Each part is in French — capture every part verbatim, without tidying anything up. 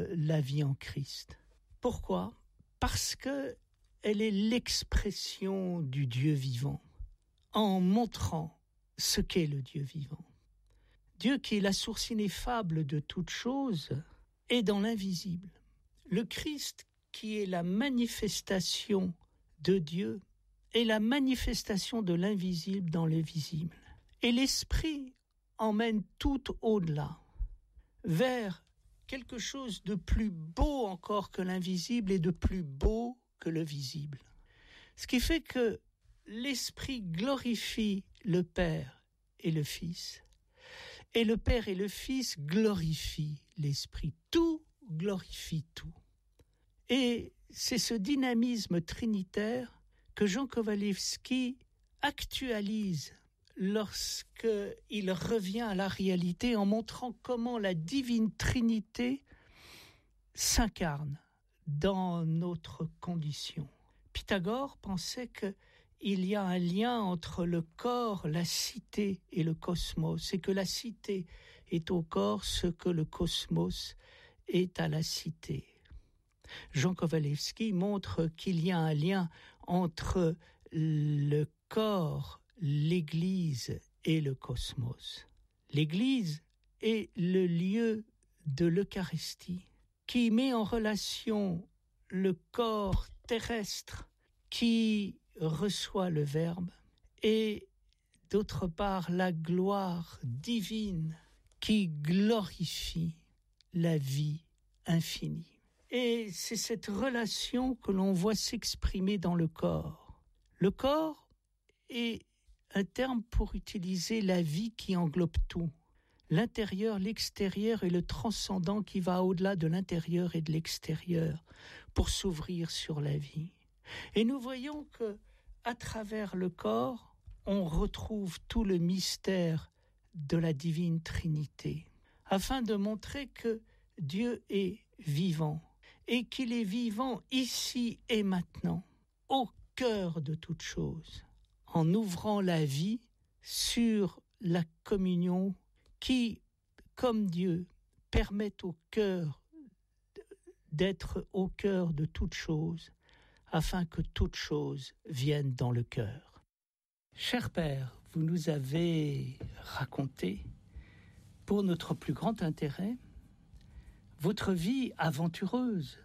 euh, la vie en Christ. Pourquoi ? Parce que elle est l'expression du Dieu vivant, en montrant ce qu'est le Dieu vivant. Dieu qui est la source ineffable de toute chose est dans l'invisible. Le Christ qui est la manifestation de Dieu est la manifestation de l'invisible dans le visible. Et l'Esprit emmène tout au-delà, vers quelque chose de plus beau encore que l'invisible et de plus beau que le visible. Ce qui fait que l'Esprit glorifie le Père et le Fils, et le Père et le Fils glorifient l'Esprit. Tout glorifie tout. Et c'est ce dynamisme trinitaire que Jean Kowalewski actualise lorsqu'il revient à la réalité en montrant comment la divine Trinité s'incarne dans notre condition. Pythagore pensait qu'il y a un lien entre le corps, la cité et le cosmos, et que la cité est au corps ce que le cosmos est à la cité. Jean Kowalewski montre qu'il y a un lien entre le corps, l'Église et le cosmos. L'Église est le lieu de l'Eucharistie qui met en relation le corps terrestre qui reçoit le Verbe et d'autre part la gloire divine qui glorifie la vie infinie. Et c'est cette relation que l'on voit s'exprimer dans le corps. Le corps est un terme pour utiliser la vie qui englobe tout. L'intérieur, l'extérieur et le transcendant qui va au-delà de l'intérieur et de l'extérieur pour s'ouvrir sur la vie. Et nous voyons que, à travers le corps, on retrouve tout le mystère de la divine Trinité, afin de montrer que Dieu est vivant et qu'il est vivant ici et maintenant, au cœur de toute chose, en ouvrant la vie sur la communion qui, comme Dieu, permet au cœur d'être au cœur de toute chose, afin que toute chose vienne dans le cœur. Cher Père, vous nous avez raconté, pour notre plus grand intérêt, votre vie aventureuse.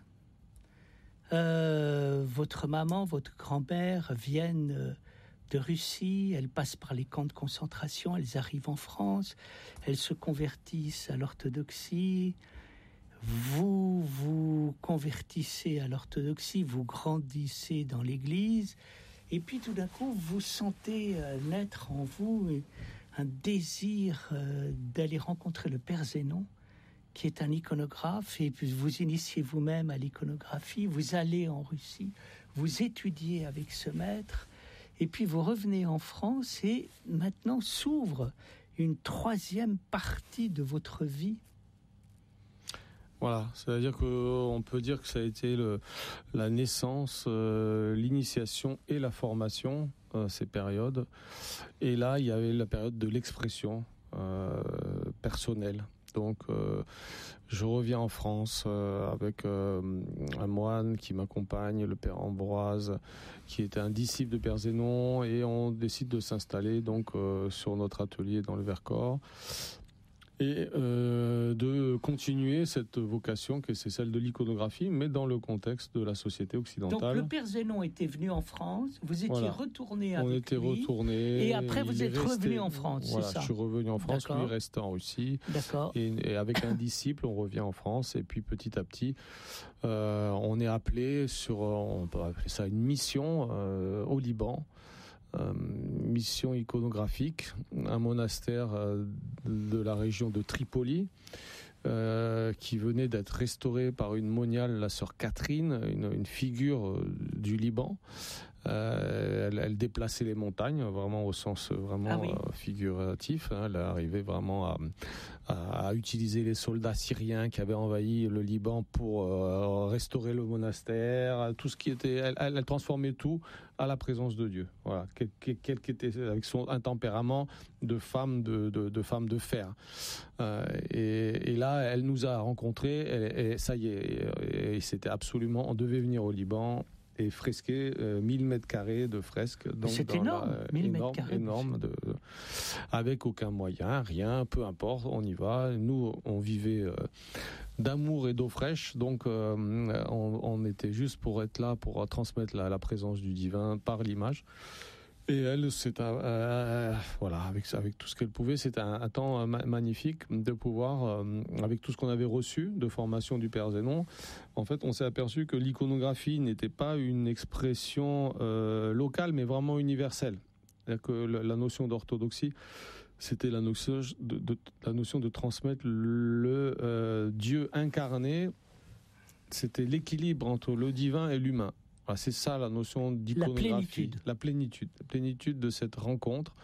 Euh, votre maman, votre grand-mère viennent de Russie, elles passent par les camps de concentration, elles arrivent en France, elles se convertissent à l'orthodoxie. Vous vous convertissez à l'orthodoxie, vous grandissez dans l'Église, et puis tout d'un coup, vous sentez naître en vous un désir d'aller rencontrer le Père Zénon, qui est un iconographe, et puis vous initiez vous-même à l'iconographie, vous allez en Russie, vous étudiez avec ce maître, et puis vous revenez en France, et maintenant s'ouvre une troisième partie de votre vie. Voilà, c'est-à-dire qu'on peut dire que ça a été le, la naissance, euh, l'initiation et la formation, euh, ces périodes. Et là, il y avait la période de l'expression euh, personnelle. Donc, euh, je reviens en France euh, avec euh, un moine qui m'accompagne, le Père Ambroise, qui était un disciple de Père Zénon, et on décide de s'installer donc euh, sur notre atelier dans le Vercors et euh, de continuer cette vocation que c'est celle de l'iconographie, mais dans le contexte de la société occidentale. Donc le Père Zénon était venu en France, vous étiez voilà. retourné avec lui. On était retourné. Et après vous êtes resté, revenu en France, voilà, c'est ça ? Je suis revenu en France, D'accord. lui restait en Russie. D'accord. Et, et avec un disciple, on revient en France, et puis petit à petit, euh, on est appelé sur, on peut appeler ça une mission euh, au Liban. Euh, mission iconographique, un monastère euh, de la région de Tripoli euh, qui venait d'être restauré par une moniale, la sœur Catherine, une, une figure euh, du Liban, Euh, elle, elle déplaçait les montagnes, vraiment au sens vraiment ah oui. euh, figuratif. Hein. Elle arrivait vraiment à, à, à utiliser les soldats syriens qui avaient envahi le Liban pour euh, restaurer le monastère, tout ce qui était. Elle, elle, elle transformait tout à la présence de Dieu. Voilà, quel, quel, quel était avec son un tempérament de femme de, de, de femme de fer. Euh, et, et là, elle nous a rencontrés. Et, et ça y est, et, et c'était absolument. On devait venir au Liban. Et fresquer euh, mille mètres carrés de fresques. C'est énorme, la, mille énorme, mètres carrés. Énorme, de, de, avec aucun moyen, rien, peu importe, on y va. Nous, on vivait euh, d'amour et d'eau fraîche, donc euh, on, on était juste pour être là, pour transmettre la, la présence du divin par l'image. Et elle, c'est un, euh, voilà, avec, avec tout ce qu'elle pouvait, c'était un, un temps ma- magnifique de pouvoir, euh, avec tout ce qu'on avait reçu de formation du Père Zénon, en fait, on s'est aperçu que l'iconographie n'était pas une expression euh, locale, mais vraiment universelle. C'est-à-dire que la, la notion d'orthodoxie, c'était la notion de, de, la notion de transmettre le euh, Dieu incarné. C'était l'équilibre entre le divin et l'humain. Voilà, c'est ça la notion d'iconographie. La plénitude. La plénitude. La plénitude de cette rencontre.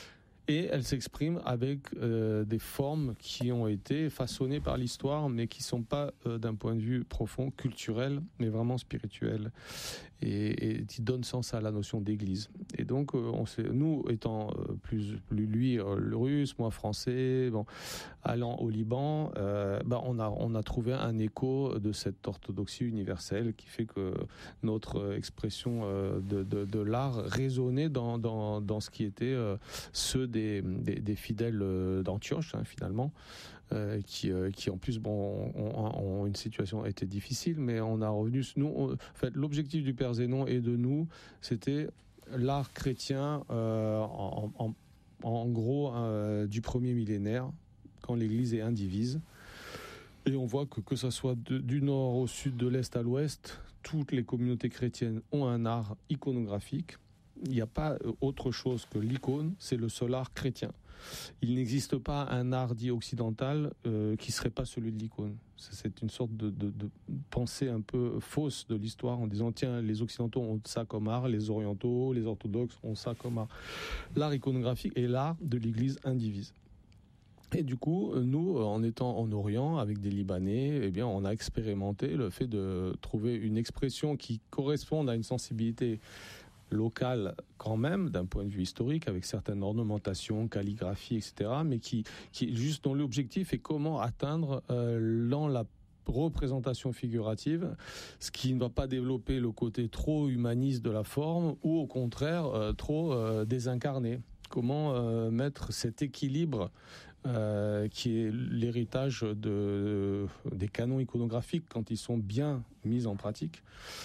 Et elle s'exprime avec euh, des formes qui ont été façonnées par l'histoire, mais qui ne sont pas euh, d'un point de vue profond, culturel, mais vraiment spirituel, et, et qui donnent sens à la notion d'église. Et donc, euh, on s'est, nous, étant euh, plus, plus lui, euh, le russe, moi français, bon, allant au Liban, euh, bah, on, a, on a trouvé un écho de cette orthodoxie universelle qui fait que notre expression euh, de, de, de l'art résonnait dans, dans, dans ce qui était euh, ceux Des, des, des fidèles d'Antioche, hein, finalement, euh, qui, euh, qui en plus bon, ont, ont une situation a été difficile, mais on a revenu. Nous, on, en fait, l'objectif du Père Zénon et de nous, c'était l'art chrétien, euh, en, en, en gros, euh, du premier millénaire, quand l'Église est indivise. Et on voit que que ça soit de, du nord au sud, de l'est à l'ouest, toutes les communautés chrétiennes ont un art iconographique. Il n'y a pas autre chose que l'icône, c'est le seul art chrétien. Il n'existe pas un art dit occidental euh, qui ne serait pas celui de l'icône. C'est une sorte de, de, de pensée un peu fausse de l'histoire en disant tiens, les occidentaux ont ça comme art, les orientaux, les orthodoxes ont ça comme art. L'art iconographique est l'art de l'Église indivise. Et du coup, nous, en étant en Orient avec des Libanais, eh bien, on a expérimenté le fait de trouver une expression qui corresponde à une sensibilité locale quand même, d'un point de vue historique, avec certaines ornementations, calligraphie, et cetera, mais qui, qui juste dont l'objectif est comment atteindre euh, dans la représentation figurative, ce qui ne va pas développer le côté trop humaniste de la forme, ou au contraire, euh, trop euh, désincarné. Comment euh, mettre cet équilibre euh, qui est l'héritage de, des canons iconographiques quand ils sont bien mis en pratique.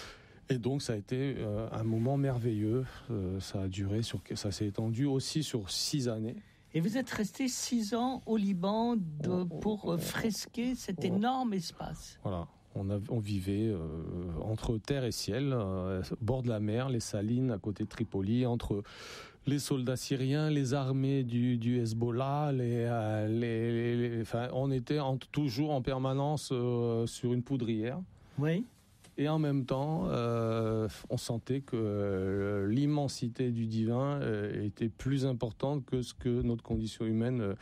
Et donc ça a été euh, un moment merveilleux. Euh, ça a duré sur, ça s'est étendu aussi sur six années. Et vous êtes resté six ans au Liban de, pour fresquer cet énorme espace. Voilà. On, a, on vivait euh, entre terre et ciel, euh, au bord de la mer, les Salines à côté de Tripoli, entre les soldats syriens, les armées du, du Hezbollah, les, euh, les, les, les, enfin, on était en, toujours en permanence euh, sur une poudrière. Oui. Et en même temps, euh, on sentait que euh, l'immensité du divin euh, était plus importante que ce que notre condition humaine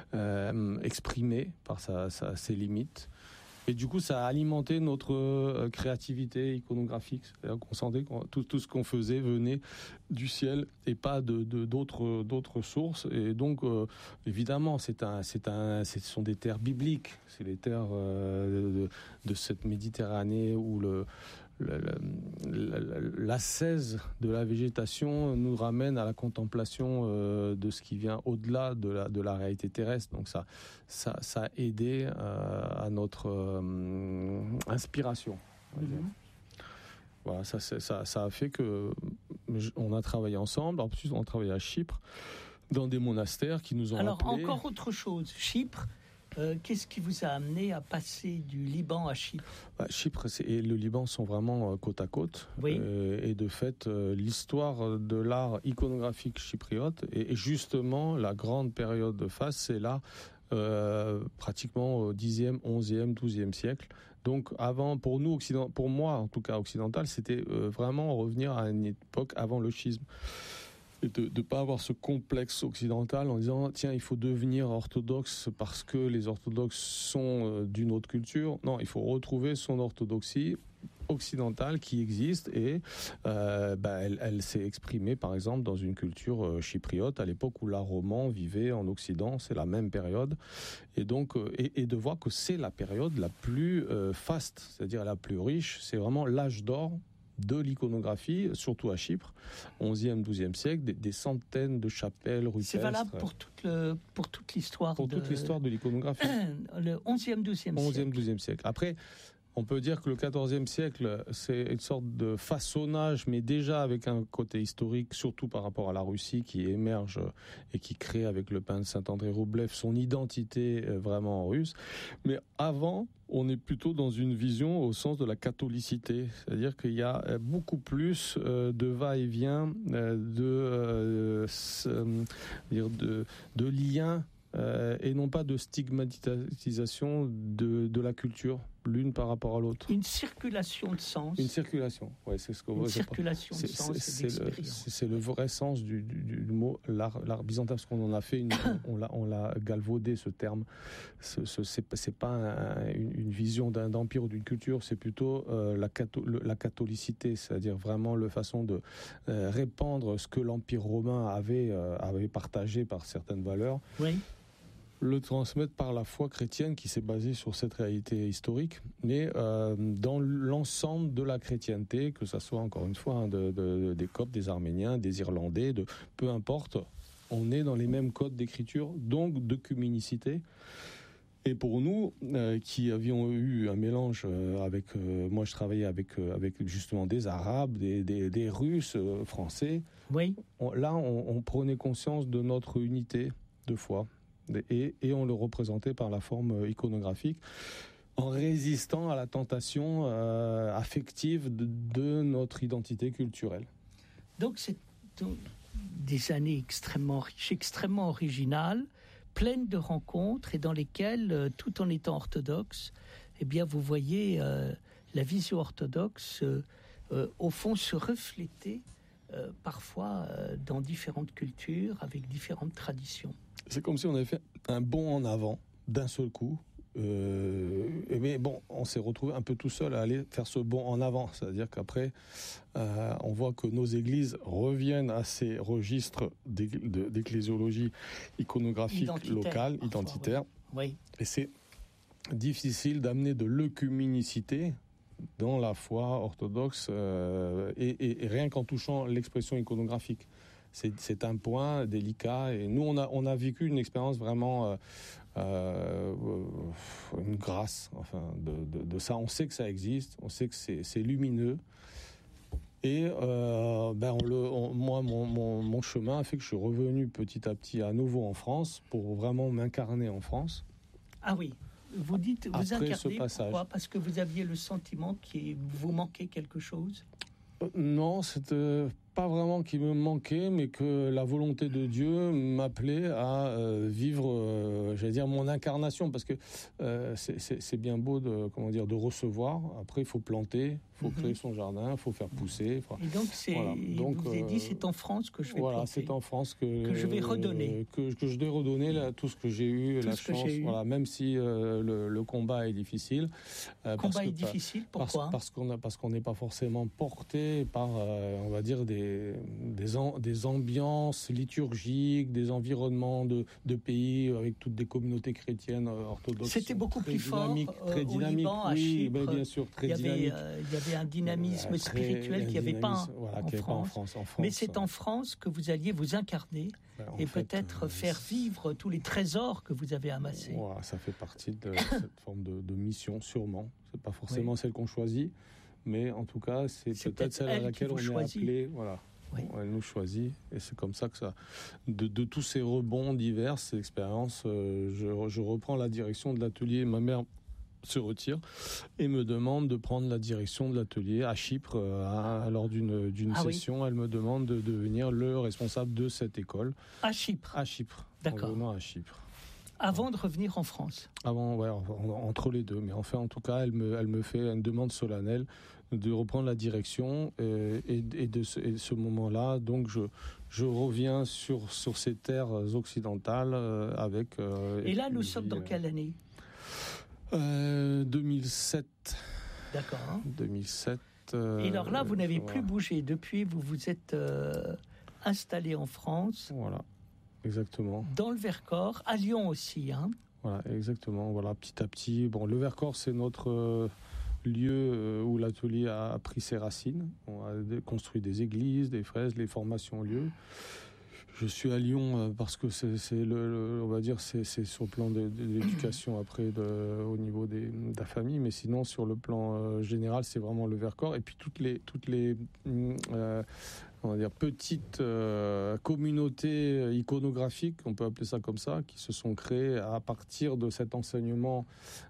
euh, exprimait par sa, sa, ses limites. Et du coup, ça a alimenté notre euh, créativité iconographique. C'est-à-dire qu'on sentait que tout, tout ce qu'on faisait venait du ciel et pas de, de, d'autres, d'autres sources. Et donc, euh, évidemment, c'est un, c'est un, ce sont des terres bibliques. C'est les terres euh, de, de cette Méditerranée où le... l'ascèse de la végétation nous ramène à la contemplation euh, de ce qui vient au-delà de la, de la réalité terrestre. Donc ça, ça, ça a aidé euh, à notre euh, inspiration. Mm-hmm. Voilà, ça, ça, ça a fait que on a travaillé ensemble. En plus, on a travaillé à Chypre dans des monastères qui nous ont Alors, appelés. encore autre chose, Chypre. Euh, qu'est-ce qui vous a amené à passer du Liban à Chypre ? bah, Chypre et le Liban sont vraiment euh, côte à côte. Oui. Euh, et de fait, euh, l'histoire de l'art iconographique chypriote, et, et justement, la grande période de phase, c'est là, euh, pratiquement au dixième, onzième, douzième siècle, Donc avant, pour nous, occident, pour moi en tout cas occidental, c'était euh, vraiment revenir à une époque avant le schisme. Et de ne pas avoir ce complexe occidental en disant tiens, il faut devenir orthodoxe parce que les orthodoxes sont euh, d'une autre culture. Non, il faut retrouver son orthodoxie occidentale qui existe et euh, bah, elle, elle s'est exprimée par exemple dans une culture euh, chypriote à l'époque où l'art roman vivait en Occident, c'est la même période et donc euh, et, et de voir que c'est la période la plus euh, faste, c'est-à-dire la plus riche, c'est vraiment l'âge d'or de l'iconographie, surtout à Chypre, onzième, douzième siècle, des, des centaines de chapelles rupestres. C'est valable pour toute, le, pour toute l'histoire pour de... toute l'histoire de l'iconographie. Le onzième, douzième siècle. onzième, douzième siècle. Après, on peut dire que le quatorzième siècle, c'est une sorte de façonnage, mais déjà avec un côté historique, surtout par rapport à la Russie qui émerge et qui crée avec le peintre Saint-André Roublev son identité vraiment russe. Mais avant, on est plutôt dans une vision au sens de la catholicité, c'est-à-dire qu'il y a beaucoup plus de va-et-vient, de, de, de liens et non pas de stigmatisation de, de la culture. L'une par rapport à l'autre. Une circulation de sens. Une circulation, ouais, c'est ce qu'on Une circulation de sens c'est, et c'est, le, d'expérience. c'est le vrai sens du, du, du mot l'art, l'art byzantin, parce qu'on en a fait, une, on, l'a, on l'a galvaudé ce terme. Ce, ce, c'est, c'est pas un, une, une vision d'un empire ou d'une culture, c'est plutôt euh, la, catho, le, la catholicité, c'est-à-dire vraiment la façon de euh, répandre ce que l'empire romain avait, euh, avait partagé par certaines valeurs. Oui. Le transmettre par la foi chrétienne qui s'est basée sur cette réalité historique, mais euh, dans l'ensemble de la chrétienté, que ça soit encore une fois hein, de, de, des Coptes, des Arméniens, des Irlandais, de, peu importe, on est dans les mêmes codes d'écriture, donc de communicité. Et pour nous, euh, qui avions eu un mélange euh, avec, euh, moi je travaillais avec, euh, avec justement des Arabes, des, des, des Russes, euh, Français, oui. on, là on, on prenait conscience de notre unité de foi. Et, et on le représentait par la forme iconographique en résistant à la tentation euh, affective de, de notre identité culturelle. Donc c'est des années extrêmement riches, extrêmement originales, pleines de rencontres et dans lesquelles, euh, tout en étant orthodoxe, eh bien vous voyez euh, la vision orthodoxe euh, euh, au fond se refléter euh, parfois euh, dans différentes cultures avec différentes traditions. C'est comme si on avait fait un bond en avant d'un seul coup. Euh, mais bon, on s'est retrouvé un peu tout seul à aller faire ce bond en avant. C'est-à-dire qu'après, euh, on voit que nos églises reviennent à ces registres d'ecclésiologie iconographique identitaire, locale, parfois, identitaire. Oui. Oui. Et c'est difficile d'amener de l'œcuménicité dans la foi orthodoxe, euh, et, et, et rien qu'en touchant l'expression iconographique. C'est, c'est un point délicat et nous on a on a vécu une expérience vraiment euh, euh, une grâce enfin de, de, de ça. On sait que ça existe, on sait que c'est, c'est lumineux et euh, ben on le on, moi mon, mon mon chemin a fait que je suis revenu petit à petit à nouveau en France pour vraiment m'incarner en France. Ah oui. Vous dites vous Après incarnez ce passage. Pourquoi ? Parce que vous aviez le sentiment qu'il vous manquait quelque chose ? euh, Non, c'était pas vraiment qu'il me manquait, mais que la volonté de Dieu m'appelait à euh, vivre, euh, j'allais dire, mon incarnation, parce que euh, c'est, c'est, c'est bien beau de, comment dire, de recevoir. Après, il faut planter, il faut mm-hmm. créer son jardin, il faut faire pousser. Et donc, c'est, voilà. donc, vous avez euh, dit, c'est en France que je vais voilà, planter. c'est en France que, que je vais redonner. Euh, que, que je vais redonner là, tout ce que j'ai eu, tout la ce chance, que j'ai eu. Voilà, même si euh, le, le combat est difficile. Euh, combat parce est que, difficile, pourquoi ? Parce, parce qu'on a, parce qu'on n'est pas forcément porté par, euh, on va dire, des, des, en, des ambiances liturgiques, des environnements de, de pays avec toutes des communautés chrétiennes orthodoxes. C'était beaucoup plus fort euh, très dynamique, au Liban, à oui, Chypre. Ben, bien sûr, très il y avait, dynamique. Euh, il y avait un dynamisme spirituel qu'il n'y avait pas, voilà, en, avait France. pas en France. En France. Mais c'est en France que vous alliez vous incarner ben, et fait, peut-être euh, faire vivre tous les trésors que vous avez amassés. Voilà, ça fait partie de cette forme de, de mission, sûrement. C'est pas forcément oui. celle qu'on choisit, mais en tout cas, c'est, c'est peut-être, peut-être celle à laquelle on choisit. Est appelé. Voilà. Oui. Elle nous choisit et c'est comme ça que ça, de, de tous ces rebonds divers, ces expériences, euh, je, je reprends la direction de l'atelier. Ma mère se retire et me demande de prendre la direction de l'atelier à Chypre à, lors d'une, d'une ah session. Oui. Elle me demande de devenir le responsable de cette école. À Chypre. À Chypre. D'accord. En venant à Chypre. Avant de revenir en France. Avant, ouais, entre les deux. Mais enfin, en tout cas, elle me, elle me fait une demande solennelle de reprendre la direction. Et, et, et de ce, et ce moment-là, donc, je, je reviens sur, sur ces terres occidentales euh, avec... Euh, et là, nous sommes dans quelle année euh, deux mille sept. D'accord. Hein. deux mille sept. Euh, et alors là, vous n'avez voilà. plus bougé. Depuis, vous vous êtes euh, installé en France. Voilà. Exactement. Dans le Vercors, à Lyon aussi, hein. Voilà, exactement. Voilà, petit à petit. Bon, le Vercors, c'est notre euh, lieu euh, où l'atelier a, a pris ses racines. On a d- construit des églises, des fraises, les formations ont lieu. Je suis à Lyon euh, parce que c'est, c'est le, le, on va dire, c'est, c'est sur le plan de, de l'éducation après, de, au niveau des, de la famille, mais sinon sur le plan euh, général, c'est vraiment le Vercors. Et puis toutes les, toutes les euh, on va dire, petites euh, communautés iconographiques, on peut appeler ça comme ça, qui se sont créées à partir de cet enseignement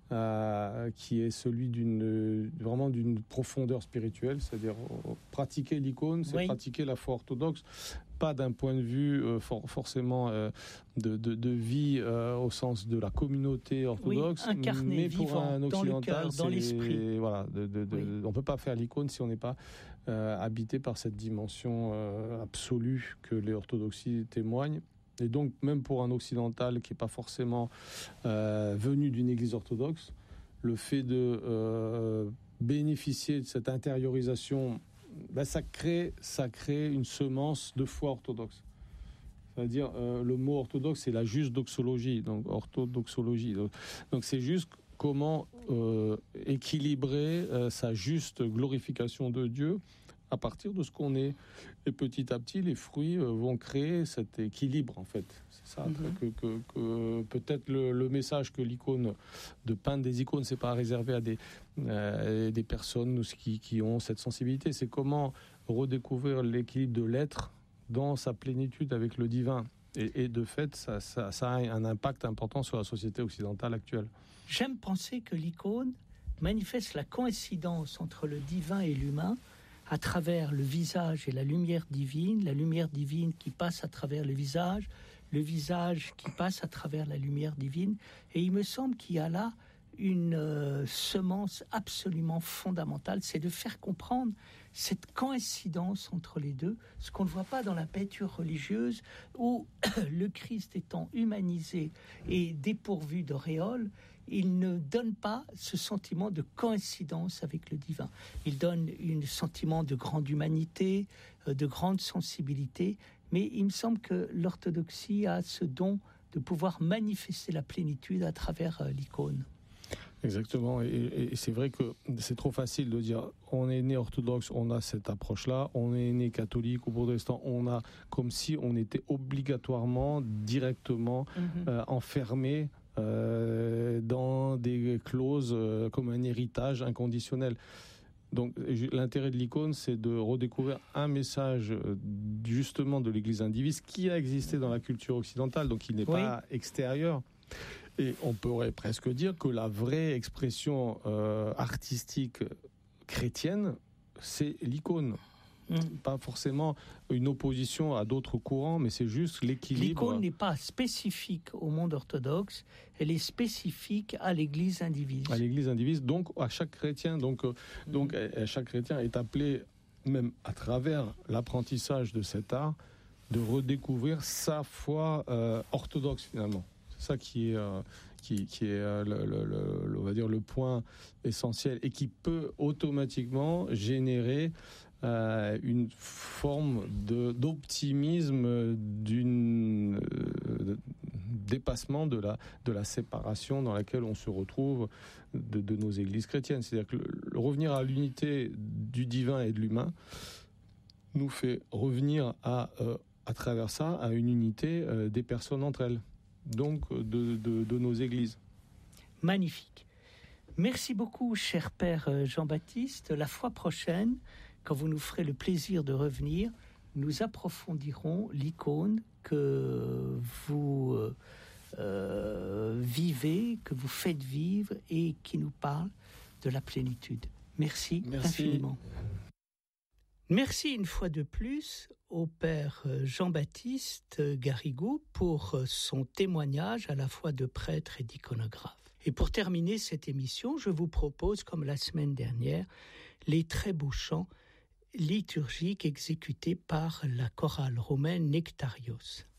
euh, qui est celui d'une vraiment d'une profondeur spirituelle, c'est-à-dire euh, pratiquer l'icône, c'est oui. pratiquer la foi orthodoxe, pas d'un point de vue euh, for- forcément euh, de, de, de vie euh, au sens de la communauté orthodoxe, oui, incarné, mais pour vivant, un occidental, dans le cœur, dans l'esprit. Voilà, de, de, de, oui. on ne peut pas faire l'icône si on n'est pas Euh, habité par cette dimension euh, absolue que les orthodoxies témoignent. Et donc, même pour un occidental qui n'est pas forcément euh, venu d'une église orthodoxe, le fait de euh, bénéficier de cette intériorisation, ben, ça crée, ça crée une semence de foi orthodoxe. C'est-à-dire, euh, le mot orthodoxe, c'est la juste doxologie, donc orthodoxologie. Donc, donc c'est juste comment euh, équilibrer euh, sa juste glorification de Dieu à partir de ce qu'on est. Et petit à petit, les fruits euh, vont créer cet équilibre, en fait. C'est ça, mm-hmm. que, que, que peut-être le, le message que l'icône, de peindre des icônes, c'est pas réservé à des, euh, des personnes qui, qui ont cette sensibilité. C'est comment redécouvrir l'équilibre de l'être dans sa plénitude avec le divin. Et, et de fait, ça, ça, ça a un impact important sur la société occidentale actuelle. J'aime penser que l'icône manifeste la coïncidence entre le divin et l'humain à travers le visage et la lumière divine, la lumière divine qui passe à travers le visage, le visage qui passe à travers la lumière divine. Et il me semble qu'il y a là une euh, semence absolument fondamentale, c'est de faire comprendre cette coïncidence entre les deux, ce qu'on ne voit pas dans la peinture religieuse, où le Christ étant humanisé et dépourvu d'auréole, il ne donne pas ce sentiment de coïncidence avec le divin. Il donne un sentiment de grande humanité, de grande sensibilité, mais il me semble que l'orthodoxie a ce don de pouvoir manifester la plénitude à travers l'icône. Exactement, et, et c'est vrai que c'est trop facile de dire on est né orthodoxe, on a cette approche-là, on est né catholique ou protestant, on a comme si on était obligatoirement, directement mm-hmm. euh, enfermé euh, dans des clauses euh, comme un héritage inconditionnel. Donc l'intérêt de l'icône, c'est de redécouvrir un message justement de l'Église indivise qui a existé dans la culture occidentale, donc qui n'est oui. pas extérieur. Et on pourrait presque dire que la vraie expression euh, artistique chrétienne, c'est l'icône. Mmh. Pas forcément une opposition à d'autres courants, mais c'est juste l'équilibre. L'icône n'est pas spécifique au monde orthodoxe, elle est spécifique à l'Église indivise. À l'Église indivise, donc à chaque chrétien. Donc, mmh. donc à chaque chrétien est appelé, même à travers l'apprentissage de cet art, de redécouvrir sa foi euh, orthodoxe finalement. C'est ça qui est, euh, qui, qui est euh, le, le, le, on va dire le point essentiel et qui peut automatiquement générer euh, une forme de, d'optimisme, d'un euh, dépassement de la, de la séparation dans laquelle on se retrouve de, de nos églises chrétiennes. C'est-à-dire que le, le revenir à l'unité du divin et de l'humain nous fait revenir à, euh, à travers ça à une unité euh, des personnes entre elles. Donc de, de, de nos églises. Magnifique. Merci beaucoup, cher Père Jean-Baptiste. La fois prochaine, quand vous nous ferez le plaisir de revenir, nous approfondirons l'icône que vous euh, vivez, que vous faites vivre et qui nous parle de la plénitude. Merci, Merci. infiniment. Merci une fois de plus au père Jean-Baptiste Garrigou pour son témoignage à la fois de prêtre et d'iconographe. Et pour terminer cette émission, je vous propose, comme la semaine dernière, les très beaux chants liturgiques exécutés par la chorale romaine Nectarios.